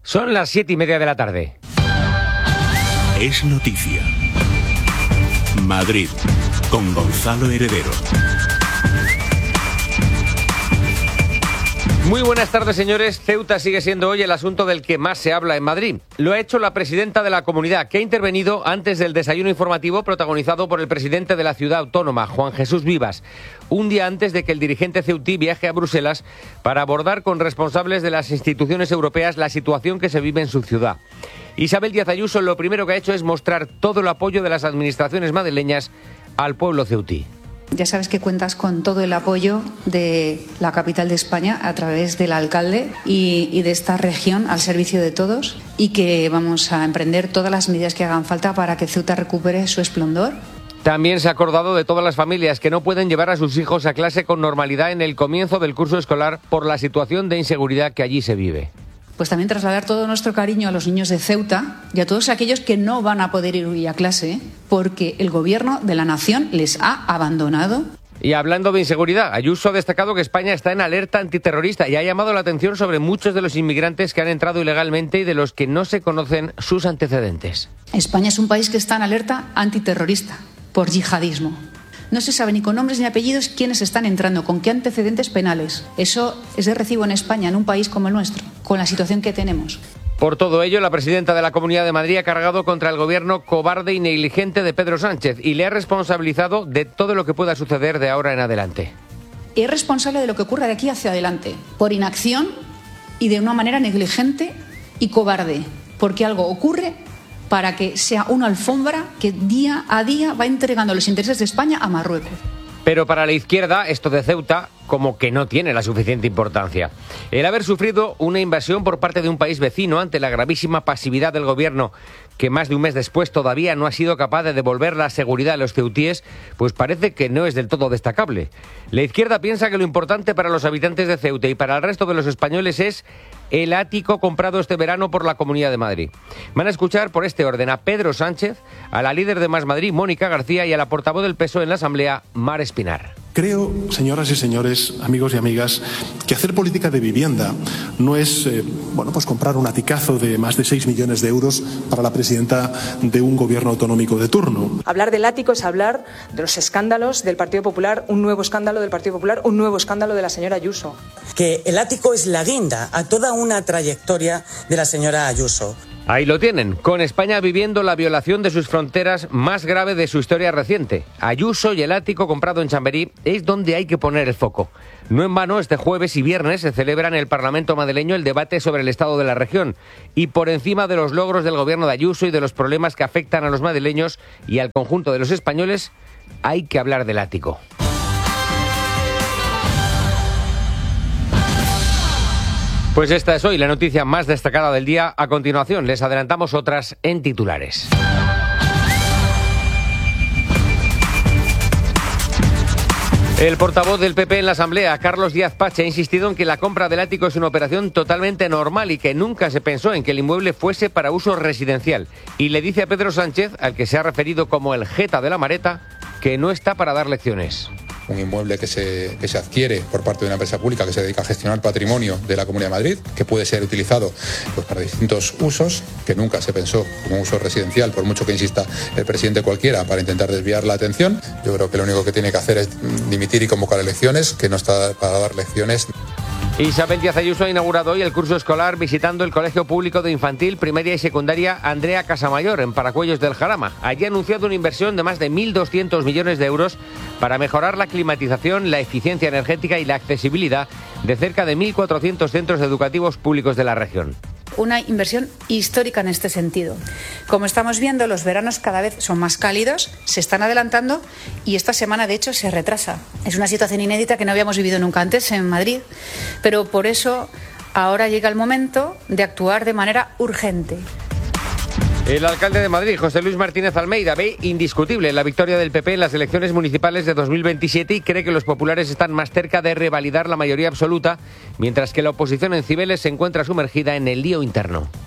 Son las 7:30 de la tarde. Es noticia. Madrid, con Gonzalo Heredero. Muy buenas tardes, señores. Ceuta sigue siendo hoy el asunto del que más se habla en Madrid. Lo ha hecho la presidenta de la comunidad, que ha intervenido antes del desayuno informativo protagonizado por el presidente de la ciudad autónoma, Juan Jesús Vivas, un día antes de que el dirigente ceutí viaje a Bruselas para abordar con responsables de las instituciones europeas la situación que se vive en su ciudad. Isabel Díaz Ayuso lo primero que ha hecho es mostrar todo el apoyo de las administraciones madrileñas al pueblo ceutí. Ya sabes que cuentas con todo el apoyo de la capital de España a través del alcalde y de esta región al servicio de todos, y que vamos a emprender todas las medidas que hagan falta para que Ceuta recupere su esplendor. También se ha acordado de todas las familias que no pueden llevar a sus hijos a clase con normalidad en el comienzo del curso escolar por la situación de inseguridad que allí se vive. Pues también trasladar todo nuestro cariño a los niños de Ceuta y a todos aquellos que no van a poder ir hoy a clase porque el gobierno de la nación les ha abandonado. Y hablando de inseguridad, Ayuso ha destacado que España está en alerta antiterrorista y ha llamado la atención sobre muchos de los inmigrantes que han entrado ilegalmente y de los que no se conocen sus antecedentes. España es un país que está en alerta antiterrorista por yihadismo. No se sabe ni con nombres ni apellidos quiénes están entrando, con qué antecedentes penales. Eso es de recibo en España, en un país como el nuestro, con la situación que tenemos. Por todo ello, la presidenta de la Comunidad de Madrid ha cargado contra el gobierno cobarde y negligente de Pedro Sánchez y le ha responsabilizado de todo lo que pueda suceder de ahora en adelante. Es responsable de lo que ocurra de aquí hacia adelante, por inacción y de una manera negligente y cobarde, porque algo ocurre para que sea una alfombra que día a día va entregando los intereses de España a Marruecos. Pero para la izquierda, esto de Ceuta como que no tiene la suficiente importancia. El haber sufrido una invasión por parte de un país vecino ante la gravísima pasividad del gobierno, que más de un mes después todavía no ha sido capaz de devolver la seguridad a los ceutíes, pues parece que no es del todo destacable. La izquierda piensa que lo importante para los habitantes de Ceuta y para el resto de los españoles es el ático comprado este verano por la Comunidad de Madrid. Van a escuchar por este orden a Pedro Sánchez, a la líder de Más Madrid, Mónica García, y a la portavoz del PSOE en la Asamblea, Mar Espinar. Creo, señoras y señores, amigos y amigas, que hacer política de vivienda no es pues comprar un aticazo de más de 6 millones de euros para la presidenta de un gobierno autonómico de turno. Hablar del ático es hablar de los escándalos del Partido Popular, un nuevo escándalo del Partido Popular, un nuevo escándalo de la señora Ayuso. Que el ático es la guinda a toda una trayectoria de la señora Ayuso. Ahí lo tienen, con España viviendo la violación de sus fronteras más grave de su historia reciente. Ayuso y el ático comprado en Chamberí es donde hay que poner el foco. No en vano, este jueves y viernes se celebra en el Parlamento madrileño el debate sobre el estado de la región. Y por encima de los logros del gobierno de Ayuso y de los problemas que afectan a los madrileños y al conjunto de los españoles, hay que hablar del ático. Pues esta es hoy la noticia más destacada del día. A continuación, les adelantamos otras en titulares. El portavoz del PP en la Asamblea, Carlos Díaz Pache, ha insistido en que la compra del ático es una operación totalmente normal y que nunca se pensó en que el inmueble fuese para uso residencial. Y le dice a Pedro Sánchez, al que se ha referido como el jeta de la Mareta, que no está para dar lecciones. Un inmueble que se adquiere por parte de una empresa pública que se dedica a gestionar patrimonio de la Comunidad de Madrid, que puede ser utilizado para distintos usos, que nunca se pensó como uso residencial, por mucho que insista el presidente cualquiera para intentar desviar la atención. Yo creo que lo único que tiene que hacer es dimitir y convocar elecciones, que no está para dar lecciones. Isabel Díaz Ayuso ha inaugurado hoy el curso escolar visitando el Colegio Público de Infantil, Primaria y Secundaria Andrea Casamayor, en Paracuellos del Jarama. Allí ha anunciado una inversión de más de 1.200 millones de euros para mejorar la climatización, la eficiencia energética y la accesibilidad de cerca de 1.400 centros educativos públicos de la región. Una inversión histórica en este sentido. Como estamos viendo, los veranos cada vez son más cálidos, se están adelantando y esta semana, de hecho, se retrasa. Es una situación inédita que no habíamos vivido nunca antes en Madrid, pero por eso ahora llega el momento de actuar de manera urgente. El alcalde de Madrid, José Luis Martínez Almeida, ve indiscutible la victoria del PP en las elecciones municipales de 2027 y cree que los populares están más cerca de revalidar la mayoría absoluta, mientras que la oposición en Cibeles se encuentra sumergida en el lío interno.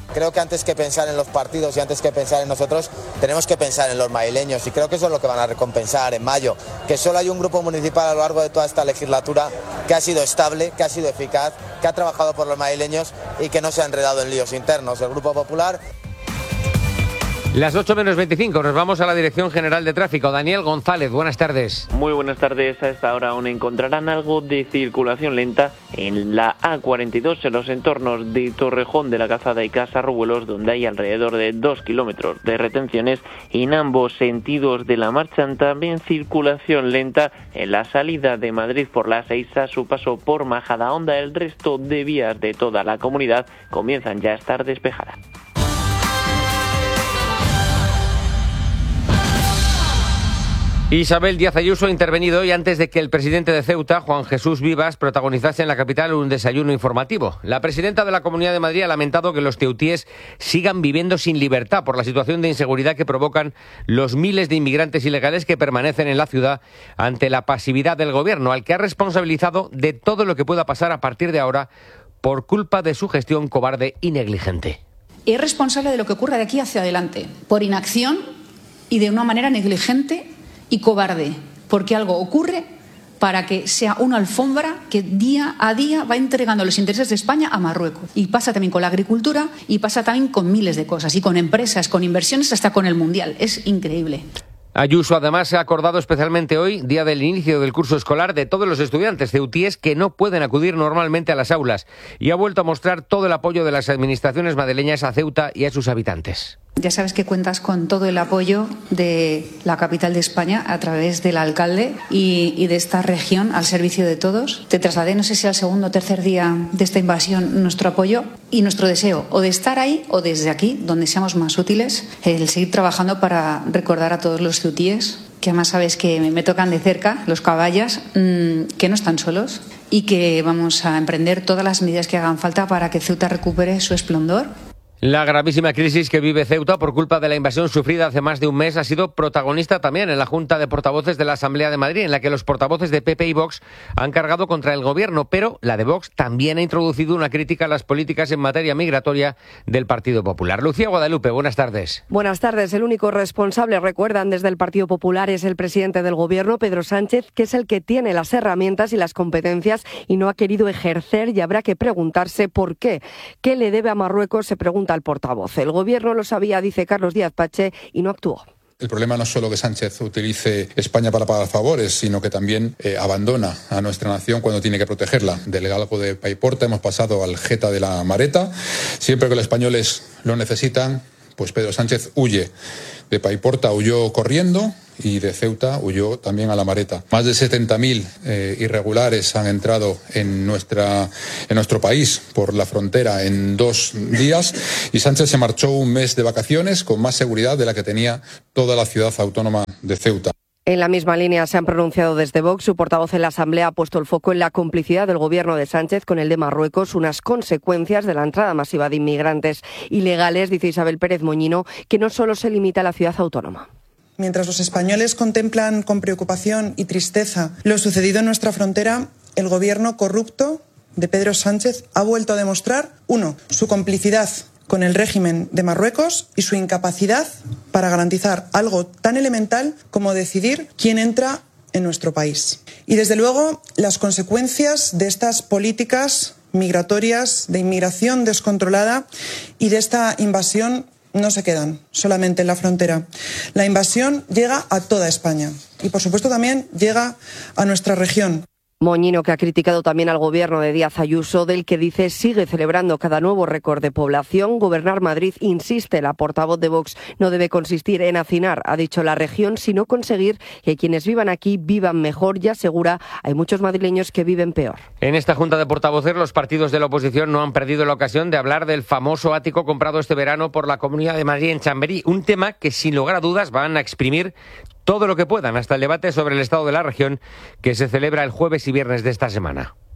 Creo que antes que pensar en los partidos y antes que pensar en nosotros, tenemos que pensar en los madrileños, y creo que eso es lo que van a recompensar en mayo, que solo hay un grupo municipal a lo largo de toda esta legislatura que ha sido estable, que ha sido eficaz, que ha trabajado por los madrileños y que no se ha enredado en líos internos. El Grupo Popular. Las 8:25, nos vamos a la Dirección General de Tráfico. Daniel González, buenas tardes. Muy buenas tardes. A esta hora aún encontrarán algo de circulación lenta en la A42 en los entornos de Torrejón de la Calzada y Casa Ruelos, donde hay alrededor de 2 kilómetros de retenciones en ambos sentidos de la marcha. También circulación lenta en la salida de Madrid por la 6 a su paso por Majadahonda. El resto de vías de toda la comunidad comienzan ya a estar despejadas. Isabel Díaz Ayuso ha intervenido hoy antes de que el presidente de Ceuta, Juan Jesús Vivas, protagonizase en la capital un desayuno informativo. La presidenta de la Comunidad de Madrid ha lamentado que los ceutíes sigan viviendo sin libertad por la situación de inseguridad que provocan los miles de inmigrantes ilegales que permanecen en la ciudad ante la pasividad del gobierno, al que ha responsabilizado de todo lo que pueda pasar a partir de ahora por culpa de su gestión cobarde y negligente. Es responsable de lo que ocurra de aquí hacia adelante, por inacción y de una manera negligente y cobarde, porque algo ocurre para que sea una alfombra que día a día va entregando los intereses de España a Marruecos. Y pasa también con la agricultura y pasa también con miles de cosas, y con empresas, con inversiones, hasta con el Mundial. Es increíble. Ayuso además se ha acordado especialmente hoy, día del inicio del curso escolar, de todos los estudiantes ceutíes que no pueden acudir normalmente a las aulas, y ha vuelto a mostrar todo el apoyo de las administraciones madrileñas a Ceuta y a sus habitantes. Ya sabes que cuentas con todo el apoyo de la capital de España a través del alcalde y de esta región al servicio de todos. Te trasladé, no sé si al segundo o tercer día de esta invasión, nuestro apoyo y nuestro deseo o de estar ahí o desde aquí, donde seamos más útiles, el seguir trabajando para recordar a todos los ceutíes, que además sabes que me tocan de cerca, los caballas, que no están solos y que vamos a emprender todas las medidas que hagan falta para que Ceuta recupere su esplendor. La gravísima crisis que vive Ceuta por culpa de la invasión sufrida hace más de un mes ha sido protagonista también en la Junta de Portavoces de la Asamblea de Madrid, en la que los portavoces de PP y Vox han cargado contra el gobierno, pero la de Vox también ha introducido una crítica a las políticas en materia migratoria del Partido Popular. Lucía Guadalupe, buenas tardes. Buenas tardes. El único responsable, recuerdan desde el Partido Popular, es el presidente del gobierno, Pedro Sánchez, que es el que tiene las herramientas y las competencias y no ha querido ejercer, y habrá que preguntarse por qué. ¿Qué le debe a Marruecos?, se pregunta al portavoz. El gobierno lo sabía, dice Carlos Díaz Pache, y no actuó. El problema no es solo que Sánchez utilice España para pagar favores, sino que también abandona a nuestra nación cuando tiene que protegerla. Del galgo de Paiporta hemos pasado al Geta de la Mareta. Siempre que los españoles lo necesitan, pues Pedro Sánchez huye. De Paiporta huyó corriendo y de Ceuta huyó también a la Mareta. Más de 70.000 irregulares han entrado en nuestro país por la frontera en 2 días, y Sánchez se marchó un mes de vacaciones con más seguridad de la que tenía toda la ciudad autónoma de Ceuta. En la misma línea se han pronunciado desde Vox. Su portavoz en la Asamblea ha puesto el foco en la complicidad del gobierno de Sánchez con el de Marruecos, unas consecuencias de la entrada masiva de inmigrantes ilegales, dice Isabel Pérez Moñino, que no solo se limita a la ciudad autónoma. Mientras los españoles contemplan con preocupación y tristeza lo sucedido en nuestra frontera, el gobierno corrupto de Pedro Sánchez ha vuelto a demostrar, 1, su complicidad con el régimen de Marruecos y su incapacidad para garantizar algo tan elemental como decidir quién entra en nuestro país. Y desde luego las consecuencias de estas políticas migratorias, de inmigración descontrolada y de esta invasión no se quedan solamente en la frontera. La invasión llega a toda España y, por supuesto, también llega a nuestra región. Moñino, que ha criticado también al gobierno de Díaz Ayuso, del que dice sigue celebrando cada nuevo récord de población. Gobernar Madrid, insiste la portavoz de Vox, no debe consistir en hacinar, ha dicho, la región, sino conseguir que quienes vivan aquí vivan mejor, y asegura hay muchos madrileños que viven peor. En esta Junta de Portavoces, los partidos de la oposición no han perdido la ocasión de hablar del famoso ático comprado este verano por la Comunidad de Madrid en Chamberí, un tema que sin lugar a dudas van a exprimir todo lo que puedan, hasta el debate sobre el estado de la región que se celebra el jueves y viernes de esta semana.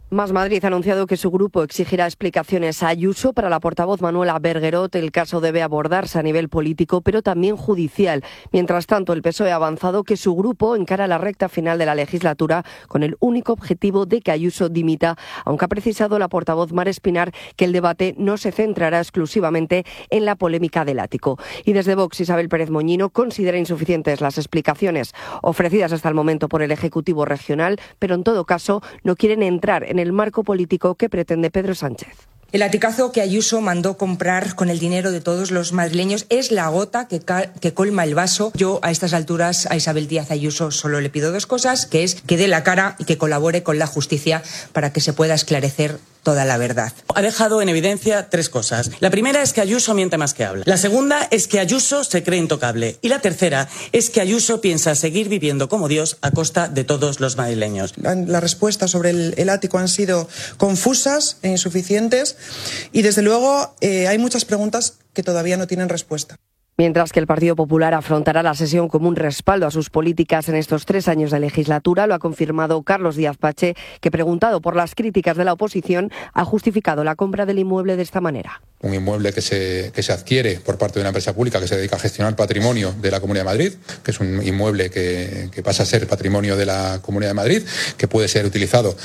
Más Madrid ha anunciado que su grupo exigirá explicaciones a Ayuso. Para la portavoz Manuela Berguerot, el caso debe abordarse a nivel político, pero también judicial. Mientras tanto, el PSOE ha avanzado que su grupo encara la recta final de la legislatura con el único objetivo de que Ayuso dimita, aunque ha precisado la portavoz Mar Espinar que el debate no se centrará exclusivamente en la polémica del ático. Y desde Vox, Isabel Pérez Moñino considera insuficientes las explicaciones ofrecidas hasta el momento por el Ejecutivo regional, pero en todo caso no quieren entrar en el marco político que pretende Pedro Sánchez. El aticazo que Ayuso mandó comprar con el dinero de todos los madrileños es la gota que colma el vaso. Yo a estas alturas a Isabel Díaz Ayuso solo le pido dos cosas, que es que dé la cara y que colabore con la justicia para que se pueda esclarecer toda la verdad. Ha dejado en evidencia tres cosas. La primera es que Ayuso miente más que habla. La segunda es que Ayuso se cree intocable. Y la tercera es que Ayuso piensa seguir viviendo como Dios a costa de todos los madrileños. Las respuestas sobre el ático han sido confusas e insuficientes y desde luego hay muchas preguntas que todavía no tienen respuesta. Mientras que el Partido Popular afrontará la sesión como un respaldo a sus políticas en estos 3 años de legislatura, lo ha confirmado Carlos Díaz Pache, que, preguntado por las críticas de la oposición, ha justificado la compra del inmueble de esta manera. Un inmueble que se adquiere por parte de una empresa pública que se dedica a gestionar patrimonio de la Comunidad de Madrid, que es un inmueble que pasa a ser patrimonio de la Comunidad de Madrid, que puede ser utilizado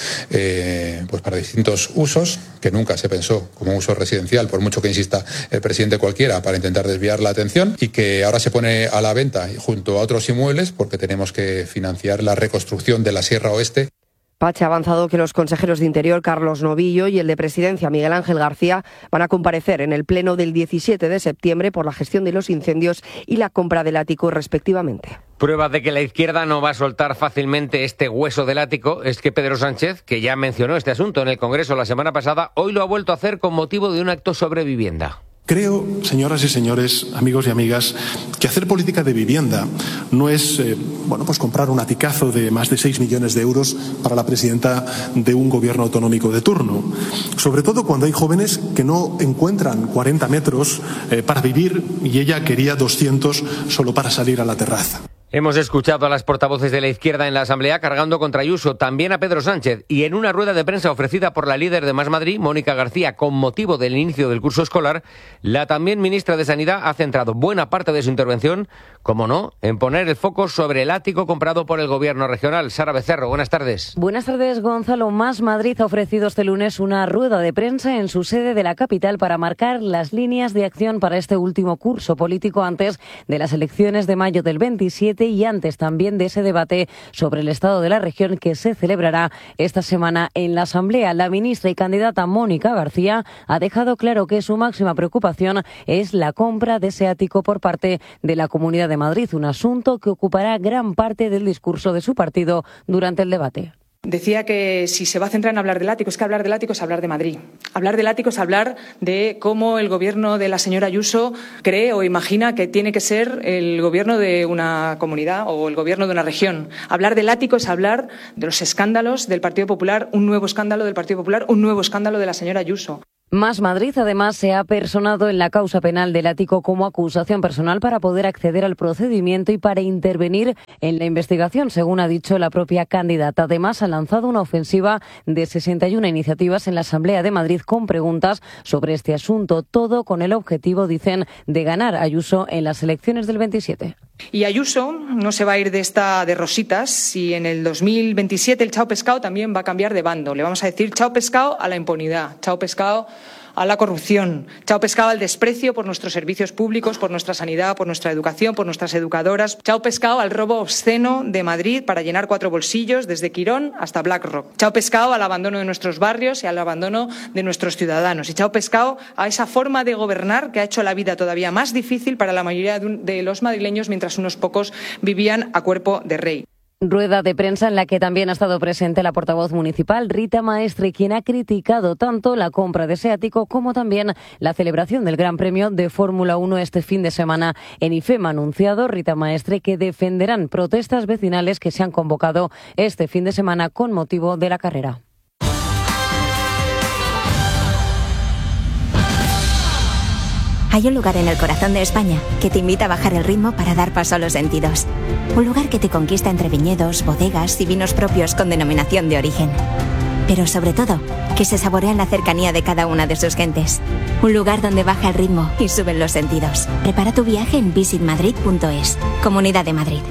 pues para distintos usos, que nunca se pensó como uso residencial, por mucho que insista el presidente cualquiera, para intentar desviar la atención, y que ahora se pone a la venta junto a otros inmuebles porque tenemos que financiar la reconstrucción de la Sierra Oeste. Pache ha avanzado que los consejeros de Interior, Carlos Novillo, y el de Presidencia, Miguel Ángel García, van a comparecer en el pleno del 17 de septiembre por la gestión de los incendios y la compra del ático, respectivamente. Prueba de que la izquierda no va a soltar fácilmente este hueso del ático es que Pedro Sánchez, que ya mencionó este asunto en el Congreso la semana pasada, hoy lo ha vuelto a hacer con motivo de un acto sobre vivienda. Creo, señoras y señores, amigos y amigas, que hacer política de vivienda no es pues comprar un aticazo de más de 6 millones de euros para la presidenta de un gobierno autonómico de turno. Sobre todo cuando hay jóvenes que no encuentran 40 metros para vivir y ella quería 200 solo para salir a la terraza. Hemos escuchado a las portavoces de la izquierda en la Asamblea cargando contra Ayuso, también a Pedro Sánchez, y en una rueda de prensa ofrecida por la líder de Más Madrid, Mónica García, con motivo del inicio del curso escolar, la también ministra de Sanidad ha centrado buena parte de su intervención, como no, en poner el foco sobre el ático comprado por el gobierno regional. Sara Becerro, buenas tardes. Buenas tardes, Gonzalo. Más Madrid ha ofrecido este lunes una rueda de prensa en su sede de la capital para marcar las líneas de acción para este último curso político antes de las elecciones de mayo del 27 y antes también de ese debate sobre el estado de la región que se celebrará esta semana en la Asamblea. La ministra y candidata Mónica García ha dejado claro que su máxima preocupación es la compra de ese ático por parte de la Comunidad de Madrid, un asunto que ocupará gran parte del discurso de su partido durante el debate. Decía que si se va a centrar en hablar del ático, es que hablar del ático es hablar de Madrid. Hablar del ático es hablar de cómo el gobierno de la señora Ayuso cree o imagina que tiene que ser el gobierno de una comunidad o el gobierno de una región. Hablar del ático es hablar de los escándalos del Partido Popular, un nuevo escándalo del Partido Popular, un nuevo escándalo de la señora Ayuso. Más Madrid, además, se ha personado en la causa penal del ático como acusación personal para poder acceder al procedimiento y para intervenir en la investigación, según ha dicho la propia candidata. Además, ha lanzado una ofensiva de 61 iniciativas en la Asamblea de Madrid con preguntas sobre este asunto, todo con el objetivo, dicen, de ganar a Ayuso en las elecciones del 27. Y Ayuso no se va a ir de rositas y en el 2027 el chao pescado también va a cambiar de bando. Le vamos a decir chao pescado a la impunidad, chao pescado a la corrupción, chao pescado al desprecio por nuestros servicios públicos, por nuestra sanidad, por nuestra educación, por nuestras educadoras, chao pescado al robo obsceno de Madrid para llenar 4 bolsillos desde Quirón hasta BlackRock, chao pescado al abandono de nuestros barrios y al abandono de nuestros ciudadanos y chao pescado a esa forma de gobernar que ha hecho la vida todavía más difícil para la mayoría de los madrileños mientras unos pocos vivían a cuerpo de rey. Rueda de prensa en la que también ha estado presente la portavoz municipal Rita Maestre, quien ha criticado tanto la compra de ese ático como también la celebración del Gran Premio de Fórmula 1 este fin de semana en IFEM. Ha anunciado Rita Maestre que defenderán protestas vecinales que se han convocado este fin de semana con motivo de la carrera. Hay un lugar en el corazón de España que te invita a bajar el ritmo para dar paso a los sentidos. Un lugar que te conquista entre viñedos, bodegas y vinos propios con denominación de origen. pero sobre todo, que se saborea la cercanía de cada una de sus gentes. Un lugar donde baja el ritmo y suben los sentidos. Prepara tu viaje en visitmadrid.es. Comunidad de Madrid.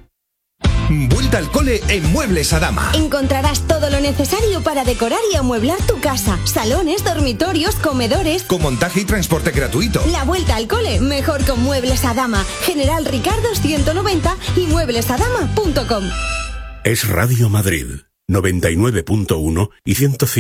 Vuelta al cole en Muebles Adama. Encontrarás todo lo necesario para decorar y amueblar tu casa. Salones, dormitorios, comedores. Con montaje y transporte gratuito. La vuelta al cole, mejor con Muebles Adama. General Ricardo 190 y mueblesadama.com. Es Radio Madrid, 99.1 y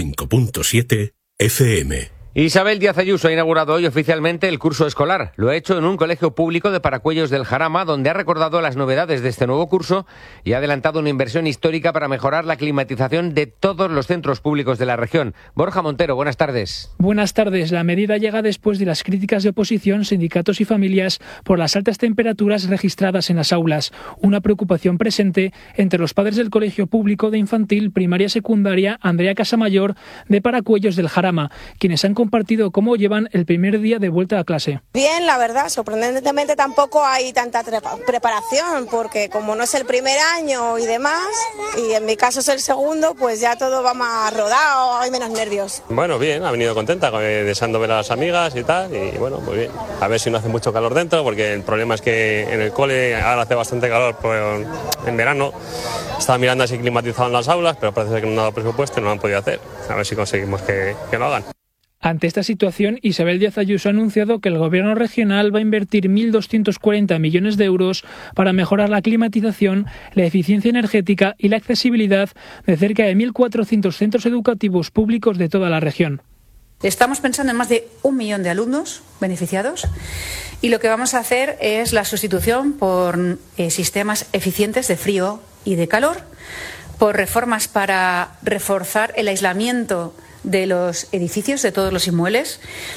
105.7 FM. Isabel Díaz Ayuso ha inaugurado hoy oficialmente el curso escolar. Lo ha hecho en un colegio público de Paracuellos del Jarama, donde ha recordado las novedades de este nuevo curso y ha adelantado una inversión histórica para mejorar la climatización de todos los centros públicos de la región. Borja Montero, buenas tardes. Buenas tardes. La medida llega después de las críticas de oposición, sindicatos y familias por las altas temperaturas registradas en las aulas. Una preocupación presente entre los padres del Colegio Público de Infantil, Primaria y Secundaria Andrea Casamayor de Paracuellos del Jarama, quienes han compartido cómo llevan el primer día de vuelta a clase. Bien, la verdad, sorprendentemente tampoco hay tanta preparación, porque como no es el primer año y demás, y en mi caso es el segundo, pues ya todo va más rodado, hay menos nervios. Bueno, bien, ha venido contenta, deseando ver a las amigas y tal, y bueno, muy bien. A ver si no hace mucho calor dentro, porque el problema es que en el cole ahora hace bastante calor pues, en verano. Estaba mirando así climatizado en las aulas, pero parece que no han dado presupuesto y no lo han podido hacer. A ver si conseguimos que lo hagan. Ante esta situación, Isabel Díaz Ayuso ha anunciado que el Gobierno regional va a invertir 1.240 millones de euros para mejorar la climatización, la eficiencia energética y la accesibilidad de cerca de 1.400 centros educativos públicos de toda la región. Estamos pensando en más de 1 millón de alumnos beneficiados y lo que vamos a hacer es la sustitución por sistemas eficientes de frío y de calor, por reformas para reforzar el aislamiento de los edificios, de todos los inmuebles.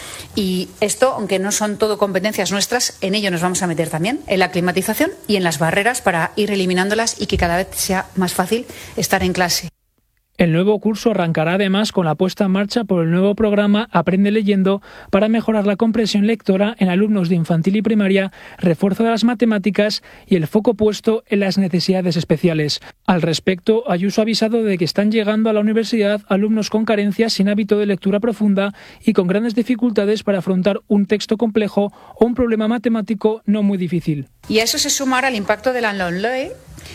Y esto, aunque no son todo competencias nuestras, en ello nos vamos a meter también, en la climatización y en las barreras para ir eliminándolas y que cada vez sea más fácil estar en clase. El nuevo curso arrancará además con la puesta en marcha por el nuevo programa Aprende Leyendo para mejorar la comprensión lectora en alumnos de infantil y primaria, refuerzo de las matemáticas y el foco puesto en las necesidades especiales. Al respecto, Ayuso ha avisado de que están llegando a la universidad alumnos con carencias sin hábito de lectura profunda y con grandes dificultades para afrontar un texto complejo o un problema matemático no muy difícil. Y a eso se sumará el impacto de la LOMLOE,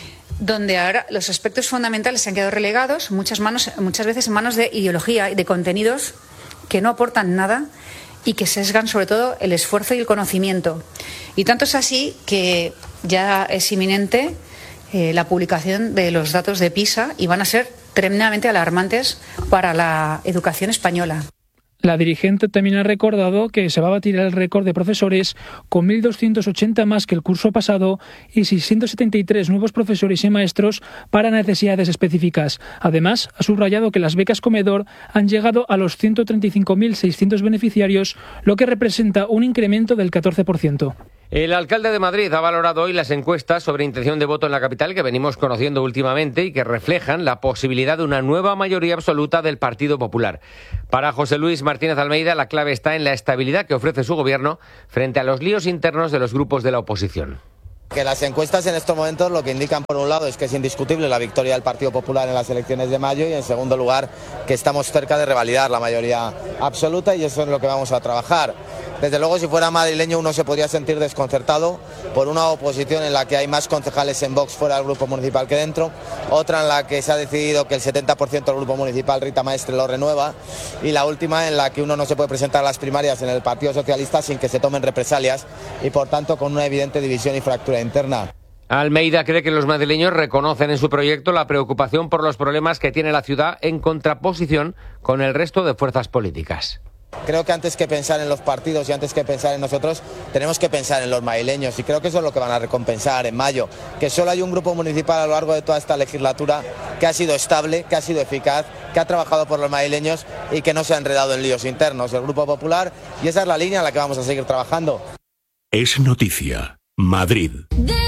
donde ahora los aspectos fundamentales se han quedado relegados, muchas veces en manos de ideología y de contenidos que no aportan nada y que sesgan sobre todo el esfuerzo y el conocimiento. Y tanto es así que ya es inminente la publicación de los datos de PISA y van a ser tremendamente alarmantes para la educación española. La dirigente también ha recordado que se va a batir el récord de profesores con 1.280 más que el curso pasado y 673 nuevos profesores y maestros para necesidades específicas. Además, ha subrayado que las becas comedor han llegado a los 135.600 beneficiarios, lo que representa un incremento del 14%. El alcalde de Madrid ha valorado hoy las encuestas sobre intención de voto en la capital que venimos conociendo últimamente y que reflejan la posibilidad de una nueva mayoría absoluta del Partido Popular. Para José Luis Martínez Almeida, la clave está en la estabilidad que ofrece su gobierno frente a los líos internos de los grupos de la oposición. Que las encuestas en estos momentos lo que indican por un lado es que es indiscutible la victoria del Partido Popular en las elecciones de mayo y en segundo lugar que estamos cerca de revalidar la mayoría absoluta y eso es lo que vamos a trabajar. Desde luego, si fuera madrileño uno se podría sentir desconcertado por una oposición en la que hay más concejales en Vox fuera del grupo municipal que dentro, otra en la que se ha decidido que el 70% del grupo municipal, Rita Maestre, lo renueva, y la última en la que uno no se puede presentar a las primarias en el Partido Socialista sin que se tomen represalias y por tanto con una evidente división y fractura interna. Almeida cree que los madrileños reconocen en su proyecto la preocupación por los problemas que tiene la ciudad en contraposición con el resto de fuerzas políticas. Creo que antes que pensar en los partidos y antes que pensar en nosotros, tenemos que pensar en los madrileños y creo que eso es lo que van a recompensar en mayo, que solo hay un grupo municipal a lo largo de toda esta legislatura que ha sido estable, que ha sido eficaz, que ha trabajado por los madrileños y que no se ha enredado en líos internos, el Grupo Popular, y esa es la línea en la que vamos a seguir trabajando. Es noticia. Madrid.